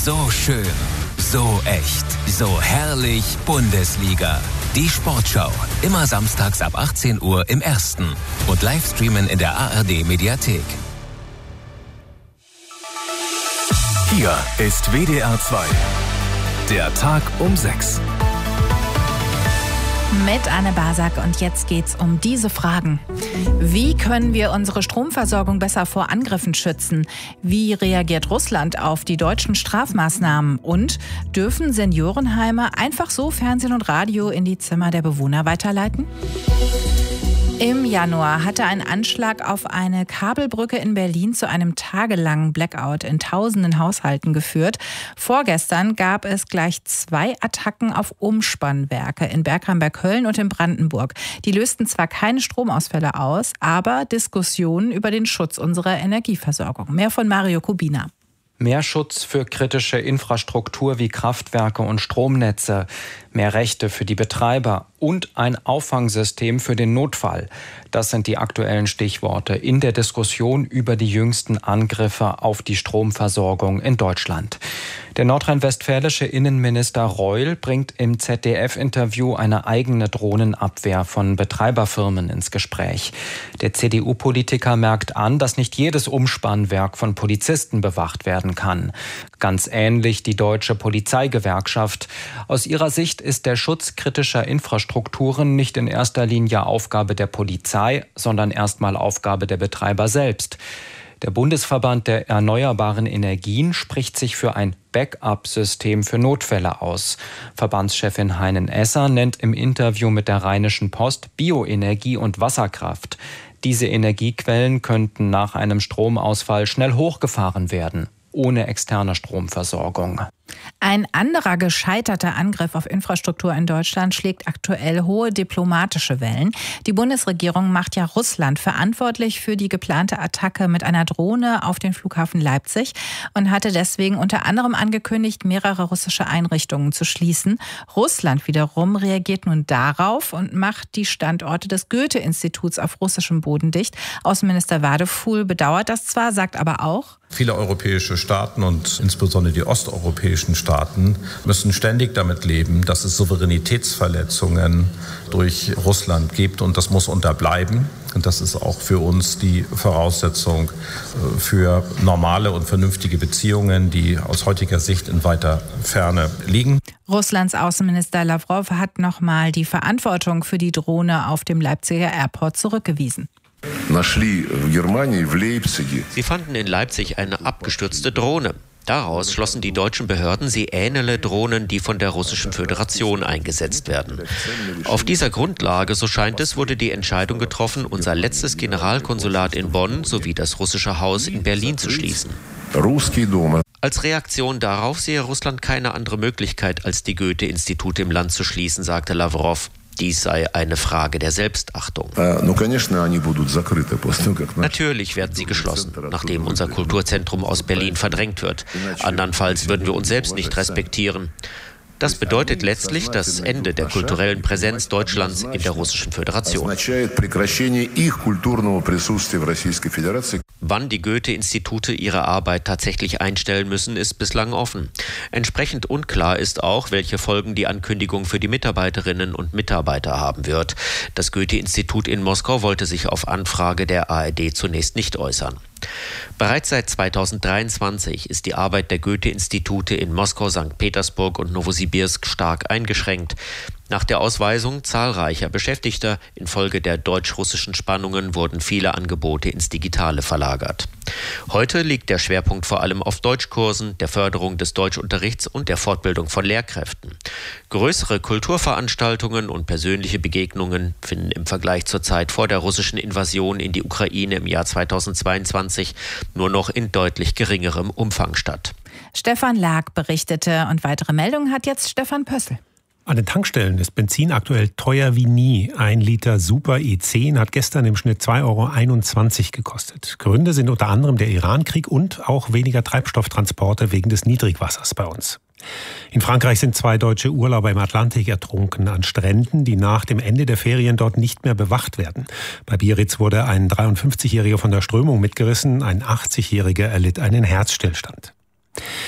So schön, so echt, so herrlich Bundesliga. Die Sportschau, immer samstags ab 18 Uhr im Ersten und Livestreamen in der ARD-Mediathek. Hier ist WDR 2. Der Tag um 6. Mit Anne Basak und jetzt geht's um diese Fragen. Wie können wir unsere Stromversorgung besser vor Angriffen schützen? Wie reagiert Russland auf die deutschen Strafmaßnahmen? Und dürfen Seniorenheime einfach so Fernsehen und Radio in die Zimmer der Bewohner weiterleiten? Im Januar hatte ein Anschlag auf eine Kabelbrücke in Berlin zu einem tagelangen Blackout in tausenden Haushalten geführt. Vorgestern gab es gleich 2 Attacken auf Umspannwerke in Bergheim bei Köln und in Brandenburg. Die lösten zwar keine Stromausfälle aus, aber Diskussionen über den Schutz unserer Energieversorgung. Mehr von Mario Kubina. Mehr Schutz für kritische Infrastruktur wie Kraftwerke und Stromnetze, mehr Rechte für die Betreiber und ein Auffangsystem für den Notfall. Das sind die aktuellen Stichworte in der Diskussion über die jüngsten Angriffe auf die Stromversorgung in Deutschland. Der nordrhein-westfälische Innenminister Reul bringt im ZDF-Interview eine eigene Drohnenabwehr von Betreiberfirmen ins Gespräch. Der CDU-Politiker merkt an, dass nicht jedes Umspannwerk von Polizisten bewacht werden kann. Ganz ähnlich die Deutsche Polizeigewerkschaft. Aus ihrer Sicht ist der Schutz kritischer Infrastrukturen nicht in erster Linie Aufgabe der Polizei, sondern erstmal Aufgabe der Betreiber selbst. Der Bundesverband der erneuerbaren Energien spricht sich für ein Backup-System für Notfälle aus. Verbandschefin Heinen-Esser nennt im Interview mit der Rheinischen Post Bioenergie und Wasserkraft. Diese Energiequellen könnten nach einem Stromausfall schnell hochgefahren werden, ohne externe Stromversorgung. Ein anderer gescheiterter Angriff auf Infrastruktur in Deutschland schlägt aktuell hohe diplomatische Wellen. Die Bundesregierung macht ja Russland verantwortlich für die geplante Attacke mit einer Drohne auf den Flughafen Leipzig und hatte deswegen unter anderem angekündigt, mehrere russische Einrichtungen zu schließen. Russland wiederum reagiert nun darauf und macht die Standorte des Goethe-Instituts auf russischem Boden dicht. Außenminister Wadefuhl bedauert das zwar, sagt aber auch: Viele europäische Staaten und insbesondere die osteuropäischen Staaten müssen ständig damit leben, dass es Souveränitätsverletzungen durch Russland gibt, und das muss unterbleiben. Und das ist auch für uns die Voraussetzung für normale und vernünftige Beziehungen, die aus heutiger Sicht in weiter Ferne liegen. Russlands Außenminister Lavrov hat nochmal die Verantwortung für die Drohne auf dem Leipziger Airport zurückgewiesen. Sie fanden in Leipzig eine abgestürzte Drohne. Daraus schlossen die deutschen Behörden, sie ähnele Drohnen, die von der Russischen Föderation eingesetzt werden. Auf dieser Grundlage, so scheint es, wurde die Entscheidung getroffen, unser letztes Generalkonsulat in Bonn sowie das russische Haus in Berlin zu schließen. Als Reaktion darauf sehe Russland keine andere Möglichkeit, als die Goethe-Institute im Land zu schließen, sagte Lavrov. Dies sei eine Frage der Selbstachtung. Natürlich werden sie geschlossen, nachdem unser Kulturzentrum aus Berlin verdrängt wird. Andernfalls würden wir uns selbst nicht respektieren. Das bedeutet letztlich das Ende der kulturellen Präsenz Deutschlands in der Russischen Föderation. Wann die Goethe-Institute ihre Arbeit tatsächlich einstellen müssen, ist bislang offen. Entsprechend unklar ist auch, welche Folgen die Ankündigung für die Mitarbeiterinnen und Mitarbeiter haben wird. Das Goethe-Institut in Moskau wollte sich auf Anfrage der ARD zunächst nicht äußern. Bereits seit 2023 ist die Arbeit der Goethe-Institute in Moskau, St. Petersburg und Nowosibirsk stark eingeschränkt. Nach der Ausweisung zahlreicher Beschäftigter infolge der deutsch-russischen Spannungen wurden viele Angebote ins Digitale verlagert. Heute liegt der Schwerpunkt vor allem auf Deutschkursen, der Förderung des Deutschunterrichts und der Fortbildung von Lehrkräften. Größere Kulturveranstaltungen und persönliche Begegnungen finden im Vergleich zur Zeit vor der russischen Invasion in die Ukraine im Jahr 2022 nur noch in deutlich geringerem Umfang statt. Stefan Lag berichtete und weitere Meldungen hat jetzt Stefan Pössl. An den Tankstellen ist Benzin aktuell teuer wie nie. 1 Liter Super E10 hat gestern im Schnitt 2,21 € gekostet. Gründe sind unter anderem der Iran-Krieg und auch weniger Treibstofftransporte wegen des Niedrigwassers bei uns. In Frankreich sind 2 deutsche Urlauber im Atlantik ertrunken an Stränden, die nach dem Ende der Ferien dort nicht mehr bewacht werden. Bei Biarritz wurde ein 53-Jähriger von der Strömung mitgerissen, ein 80-Jähriger erlitt einen Herzstillstand.